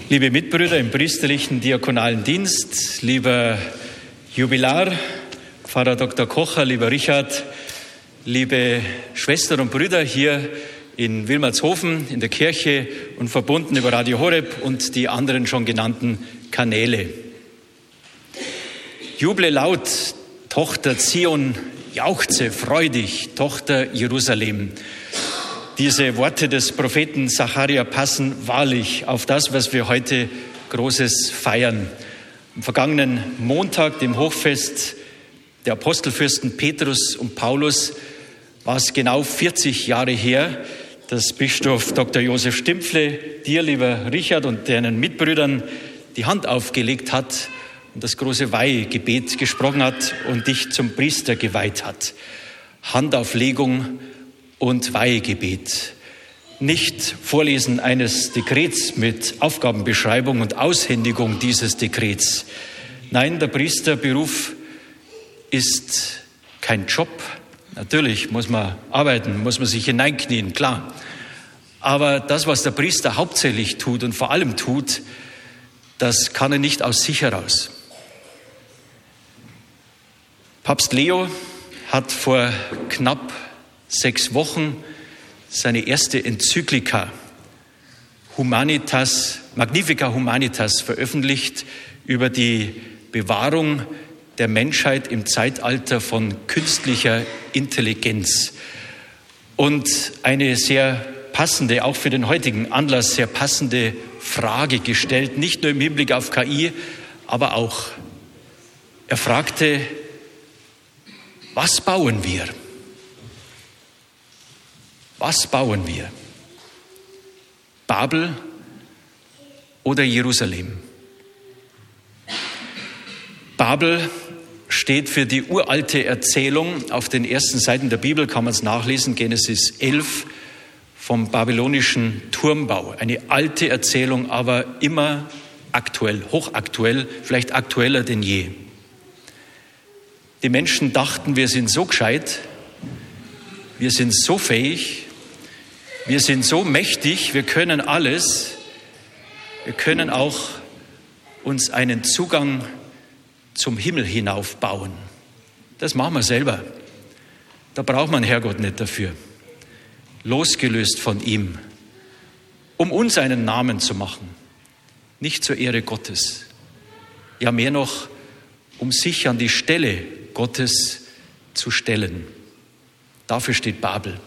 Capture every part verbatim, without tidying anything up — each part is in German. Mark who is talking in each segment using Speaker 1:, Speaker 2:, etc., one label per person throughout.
Speaker 1: Liebe Mitbrüder im priesterlichen diakonalen Dienst, lieber Jubilar, Pfarrer Doktor Kocher, lieber Richard, liebe Schwestern und Brüder hier in Wilmershofen in der Kirche und verbunden über Radio Horeb und die anderen schon genannten Kanäle. Juble laut, Tochter Zion, jauchze freudig, Tochter Jerusalem. Diese Worte des Propheten Sacharja passen wahrlich auf das, was wir heute Großes feiern. Am vergangenen Montag, dem Hochfest der Apostelfürsten Petrus und Paulus, war es genau vierzig Jahre her, dass Bischof Doktor Josef Stimpfle dir, lieber Richard, und deinen Mitbrüdern die Hand aufgelegt hat und das große Weihgebet gesprochen hat und dich zum Priester geweiht hat. Handauflegung und Weihgebet. Nicht Vorlesen eines Dekrets mit Aufgabenbeschreibung und Aushändigung dieses Dekrets. Nein, der Priesterberuf ist kein Job. Natürlich muss man arbeiten, muss man sich hineinknien, klar. Aber das, was der Priester hauptsächlich tut und vor allem tut, das kann er nicht aus sich heraus. Papst Leo hat vor knapp sechs Wochen seine erste Enzyklika Humanitas, Magnifica Humanitas veröffentlicht über die Bewahrung der Menschheit im Zeitalter von künstlicher Intelligenz. Und eine sehr passende, auch für den heutigen Anlass, sehr passende Frage gestellt, nicht nur im Hinblick auf K I, aber auch. Er fragte, was bauen wir? Was bauen wir? Babel oder Jerusalem? Babel steht für die uralte Erzählung. Auf den ersten Seiten der Bibel kann man es nachlesen, Genesis elf, vom babylonischen Turmbau. Eine alte Erzählung, aber immer aktuell, hochaktuell, vielleicht aktueller denn je. Die Menschen dachten, wir sind so gescheit, wir sind so fähig, wir sind so mächtig, wir können alles. Wir können auch uns einen Zugang zum Himmel hinauf bauen. Das machen wir selber. Da braucht man Herrgott nicht dafür. Losgelöst von ihm, um uns einen Namen zu machen. Nicht zur Ehre Gottes. Ja, mehr noch, um sich an die Stelle Gottes zu stellen. Dafür steht Babel.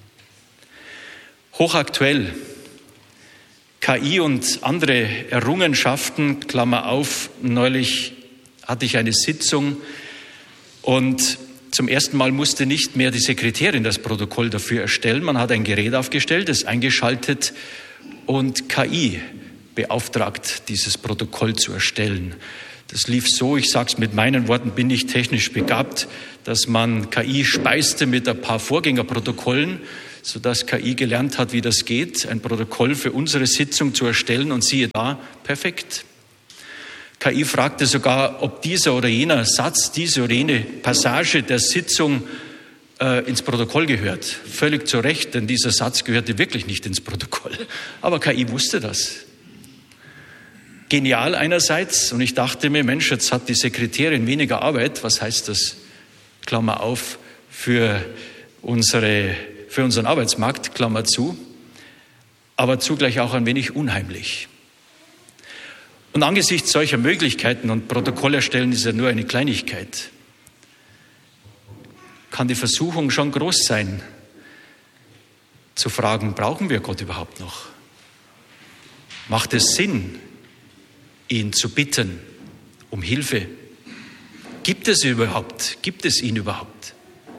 Speaker 1: Hochaktuell. K I und andere Errungenschaften, Klammer auf, neulich hatte ich eine Sitzung und zum ersten Mal musste nicht mehr die Sekretärin das Protokoll dafür erstellen. Man hat ein Gerät aufgestellt, es eingeschaltet und K I beauftragt, dieses Protokoll zu erstellen. Das lief so, ich sage es mit meinen Worten, bin ich technisch begabt, dass man K I speiste mit ein paar Vorgängerprotokollen, sodass K I gelernt hat, wie das geht, ein Protokoll für unsere Sitzung zu erstellen und siehe da, perfekt. K I fragte sogar, ob dieser oder jener Satz, diese oder jene Passage der Sitzung äh, ins Protokoll gehört. Völlig zu Recht, denn dieser Satz gehörte wirklich nicht ins Protokoll. Aber K I wusste das. Genial einerseits, und ich dachte mir, Mensch, jetzt hat die Sekretärin weniger Arbeit. Was heißt das? Klammer auf, für, unsere, für unseren Arbeitsmarkt, Klammer zu. Aber zugleich auch ein wenig unheimlich. Und angesichts solcher Möglichkeiten, und Protokoll erstellen ist ja nur eine Kleinigkeit, kann die Versuchung schon groß sein, zu fragen, brauchen wir Gott überhaupt noch? Macht es Sinn, ihn zu bitten um Hilfe? Gibt es überhaupt? Gibt es ihn überhaupt?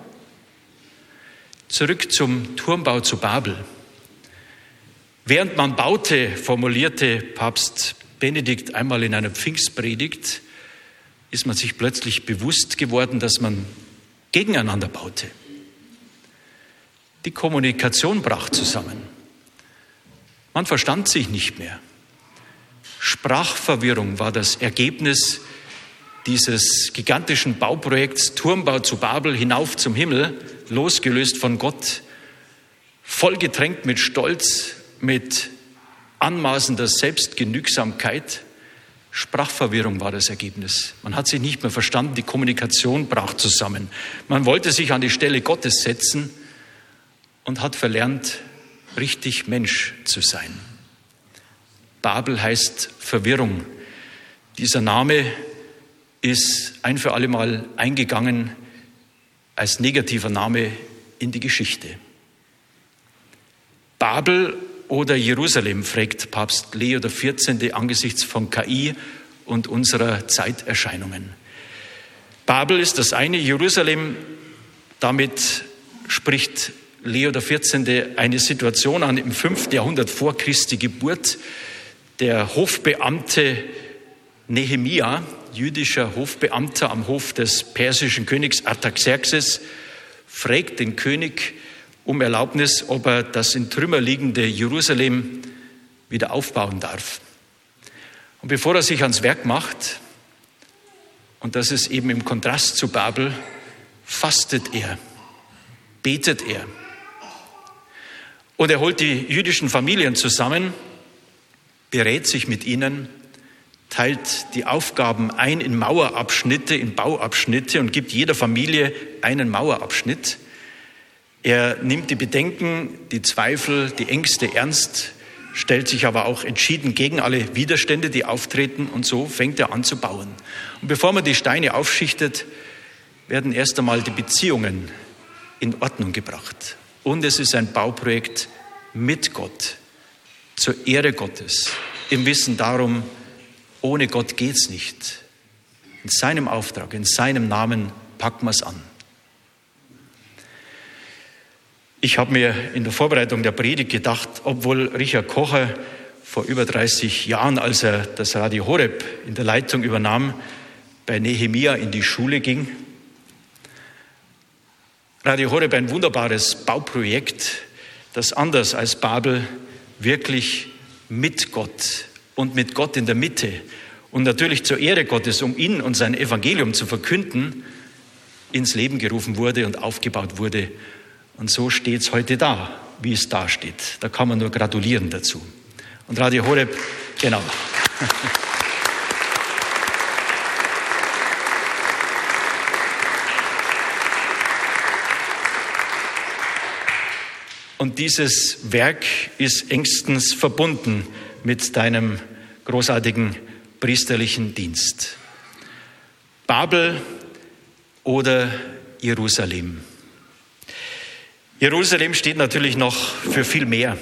Speaker 1: Zurück zum Turmbau zu Babel. Während man baute, formulierte Papst Benedikt einmal in einer Pfingstpredigt, ist man sich plötzlich bewusst geworden, dass man gegeneinander baute. Die Kommunikation brach zusammen. Man verstand sich nicht mehr. Sprachverwirrung war das Ergebnis dieses gigantischen Bauprojekts Turmbau zu Babel hinauf zum Himmel, losgelöst von Gott, vollgetränkt mit Stolz, mit anmaßender Selbstgenügsamkeit. Sprachverwirrung war das Ergebnis. Man hat sich nicht mehr verstanden, die Kommunikation brach zusammen. Man wollte sich an die Stelle Gottes setzen und hat verlernt, richtig Mensch zu sein. Babel heißt Verwirrung. Dieser Name ist ein für alle Mal eingegangen als negativer Name in die Geschichte. Babel oder Jerusalem, fragt Papst Leo der vierzehnte angesichts von K I und unserer Zeiterscheinungen. Babel ist das eine, Jerusalem, damit spricht Leo der vierzehnte eine Situation an im fünften Jahrhundert vor Christi Geburt. Der Hofbeamte Nehemia, jüdischer Hofbeamter am Hof des persischen Königs Artaxerxes, fragt den König um Erlaubnis, ob er das in Trümmer liegende Jerusalem wieder aufbauen darf. Und bevor er sich ans Werk macht, und das ist eben im Kontrast zu Babel, fastet er, betet er. Und er holt die jüdischen Familien zusammen, berät sich mit ihnen, teilt die Aufgaben ein in Mauerabschnitte, in Bauabschnitte und gibt jeder Familie einen Mauerabschnitt. Er nimmt die Bedenken, die Zweifel, die Ängste ernst, stellt sich aber auch entschieden gegen alle Widerstände, die auftreten, und so fängt er an zu bauen. Und bevor man die Steine aufschichtet, werden erst einmal die Beziehungen in Ordnung gebracht. Und es ist ein Bauprojekt mit Gott, zur Ehre Gottes, im Wissen darum, ohne Gott geht's nicht. In seinem Auftrag, in seinem Namen packen wir es an. Ich habe mir in der Vorbereitung der Predigt gedacht, obwohl Richard Kocher vor über dreißig Jahren, als er das Radio Horeb in der Leitung übernahm, bei Nehemia in die Schule ging. Radio Horeb, ein wunderbares Bauprojekt, das anders als Babel wirklich mit Gott und mit Gott in der Mitte und natürlich zur Ehre Gottes, um ihn und sein Evangelium zu verkünden, ins Leben gerufen wurde und aufgebaut wurde. Und so steht es heute da, wie es da steht. Da kann man nur gratulieren dazu. Und Radio Horeb, genau. Und dieses Werk ist engstens verbunden mit deinem großartigen priesterlichen Dienst. Babel oder Jerusalem? Jerusalem steht natürlich noch für viel mehr.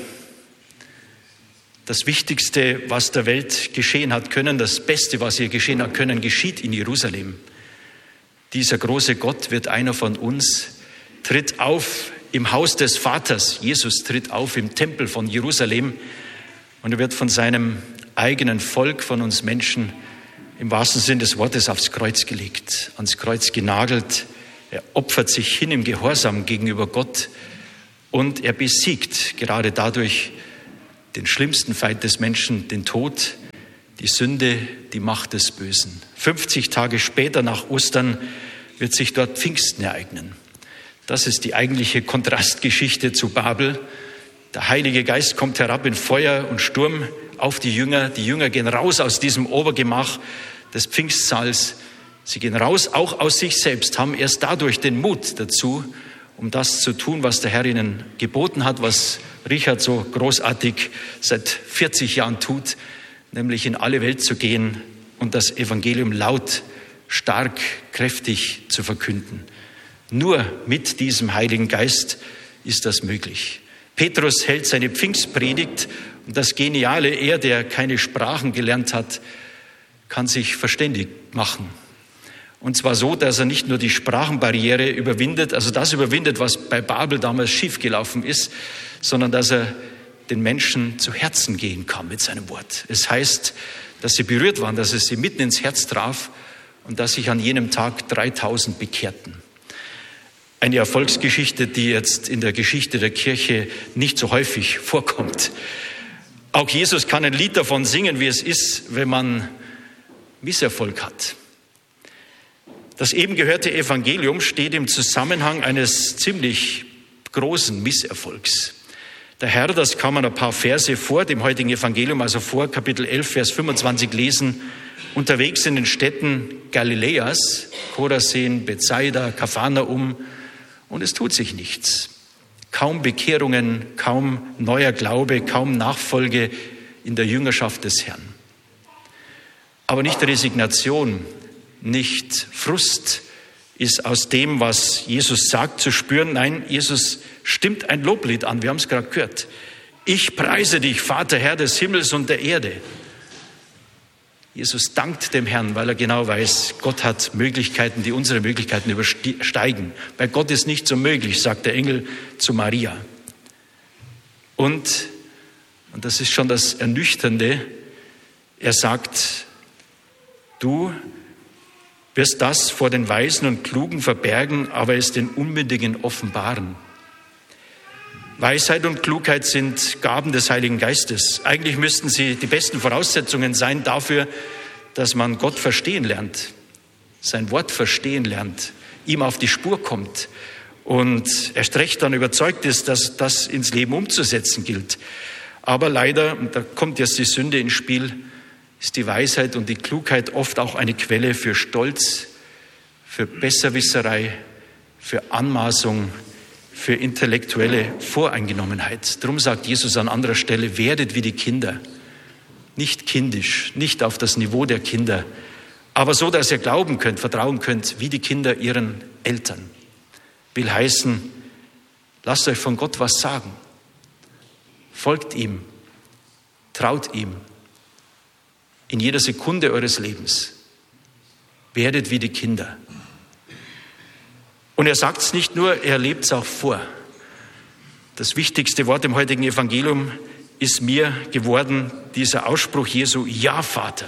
Speaker 1: Das Wichtigste, was der Welt geschehen hat können, das Beste, was ihr geschehen hat können, geschieht in Jerusalem. Dieser große Gott wird einer von uns, tritt auf im Haus des Vaters. Jesus tritt auf im Tempel von Jerusalem und er wird von seinem eigenen Volk, von uns Menschen, im wahrsten Sinn des Wortes aufs Kreuz gelegt, ans Kreuz genagelt. Er opfert sich hin im Gehorsam gegenüber Gott und er besiegt gerade dadurch den schlimmsten Feind des Menschen, den Tod, die Sünde, die Macht des Bösen. fünfzig Tage später nach Ostern wird sich dort Pfingsten ereignen. Das ist die eigentliche Kontrastgeschichte zu Babel. Der Heilige Geist kommt herab in Feuer und Sturm auf die Jünger. Die Jünger gehen raus aus diesem Obergemach des Pfingstsaals. Sie gehen raus, auch aus sich selbst, haben erst dadurch den Mut dazu, um das zu tun, was der Herr ihnen geboten hat, was Richard so großartig seit vierzig Jahren tut, nämlich in alle Welt zu gehen und das Evangelium laut, stark, kräftig zu verkünden. Nur mit diesem Heiligen Geist ist das möglich. Petrus hält seine Pfingstpredigt und das Geniale, er, der keine Sprachen gelernt hat, kann sich verständig machen. Und zwar so, dass er nicht nur die Sprachenbarriere überwindet, also das überwindet, was bei Babel damals schiefgelaufen ist, sondern dass er den Menschen zu Herzen gehen kann mit seinem Wort. Es heißt, dass sie berührt waren, dass es sie mitten ins Herz traf und dass sich an jenem Tag dreitausend bekehrten. Eine Erfolgsgeschichte, die jetzt in der Geschichte der Kirche nicht so häufig vorkommt. Auch Jesus kann ein Lied davon singen, wie es ist, wenn man Misserfolg hat. Das eben gehörte Evangelium steht im Zusammenhang eines ziemlich großen Misserfolgs. Der Herr, das kann man ein paar Verse vor dem heutigen Evangelium, also vor Kapitel elf, Vers fünfundzwanzig lesen, unterwegs in den Städten Galiläas, Chorazin, Bethsaida, Kapharnaum, und es tut sich nichts. Kaum Bekehrungen, kaum neuer Glaube, kaum Nachfolge in der Jüngerschaft des Herrn. Aber nicht Resignation, nicht Frust ist aus dem, was Jesus sagt, zu spüren. Nein, Jesus stimmt ein Loblied an, wir haben es gerade gehört. Ich preise dich, Vater, Herr des Himmels und der Erde. Jesus dankt dem Herrn, weil er genau weiß, Gott hat Möglichkeiten, die unsere Möglichkeiten übersteigen. Bei Gott ist nichts unmöglich, sagt der Engel zu Maria. Und, und das ist schon das Ernüchternde, er sagt, du wirst das vor den Weisen und Klugen verbergen, aber es den Unmündigen offenbaren. Weisheit und Klugheit sind Gaben des Heiligen Geistes. Eigentlich müssten sie die besten Voraussetzungen sein dafür, dass man Gott verstehen lernt, sein Wort verstehen lernt, ihm auf die Spur kommt und erst recht dann überzeugt ist, dass das ins Leben umzusetzen gilt. Aber leider, und da kommt jetzt die Sünde ins Spiel, ist die Weisheit und die Klugheit oft auch eine Quelle für Stolz, für Besserwisserei, für Anmaßung, für intellektuelle Voreingenommenheit. Darum sagt Jesus an anderer Stelle, werdet wie die Kinder. Nicht kindisch, nicht auf das Niveau der Kinder, aber so, dass ihr glauben könnt, vertrauen könnt, wie die Kinder ihren Eltern. Will heißen, lasst euch von Gott was sagen. Folgt ihm, traut ihm. In jeder Sekunde eures Lebens. Werdet wie die Kinder. Und er sagt es nicht nur, er lebt es auch vor. Das wichtigste Wort im heutigen Evangelium ist mir geworden, dieser Ausspruch Jesu, ja Vater.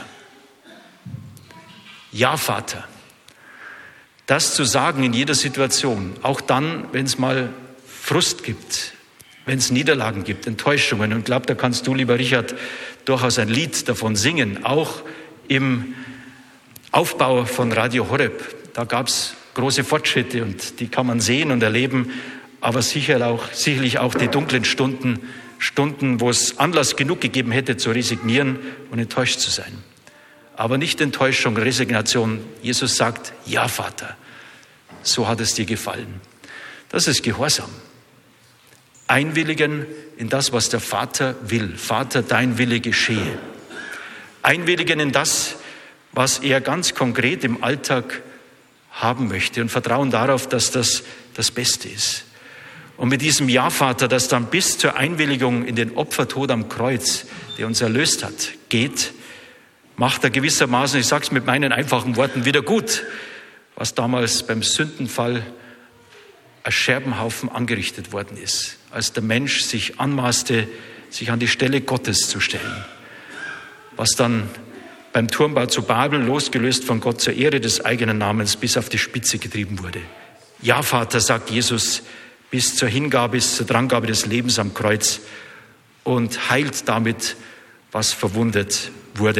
Speaker 1: Ja Vater. Das zu sagen in jeder Situation, auch dann, wenn es mal Frust gibt, wenn es Niederlagen gibt, Enttäuschungen. Und ich glaube, da kannst du, lieber Richard, durchaus ein Lied davon singen, auch im Aufbau von Radio Horeb. Da gab es große Fortschritte und die kann man sehen und erleben, aber sicher auch, sicherlich auch die dunklen Stunden, Stunden, wo es Anlass genug gegeben hätte, zu resignieren und enttäuscht zu sein. Aber nicht Enttäuschung, Resignation. Jesus sagt, ja Vater, so hat es dir gefallen. Das ist Gehorsam. Einwilligen in das, was der Vater will. Vater, dein Wille geschehe. Einwilligen in das, was er ganz konkret im Alltag haben möchte und vertrauen darauf, dass das das Beste ist. Und mit diesem Ja, Vater, das dann bis zur Einwilligung in den Opfertod am Kreuz, der uns erlöst hat, geht, macht er gewissermaßen, ich sage es mit meinen einfachen Worten, wieder gut, was damals beim Sündenfall als Scherbenhaufen angerichtet worden ist, als der Mensch sich anmaßte, sich an die Stelle Gottes zu stellen. Was dann beim Turmbau zu Babel, losgelöst von Gott zur Ehre des eigenen Namens, bis auf die Spitze getrieben wurde. Ja, Vater, sagt Jesus, bis zur Hingabe, bis zur Drangabe des Lebens am Kreuz und heilt damit, was verwundet wurde.